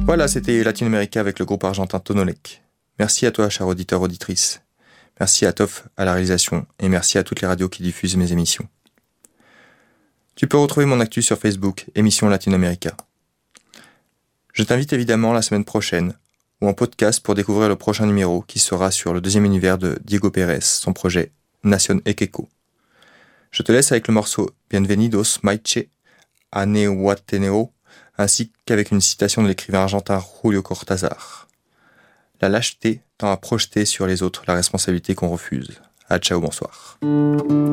Voilà, c'était Latino-América avec le groupe argentin Tonolec. Merci à toi, cher auditeur, auditrice. Merci à Toff à la réalisation et merci à toutes les radios qui diffusent mes émissions. Tu peux retrouver mon actu sur Facebook, émission Latino-América. Je t'invite évidemment la semaine prochaine ou en podcast pour découvrir le prochain numéro qui sera sur le deuxième univers de Diego Pérez, son projet Nación Ekeko. Je te laisse avec le morceau Bienvenidos Maiche a Nehuateneo ainsi qu'avec une citation de l'écrivain argentin Julio Cortázar. La lâcheté tend à projeter sur les autres la responsabilité qu'on refuse. Ah, ciao, bonsoir.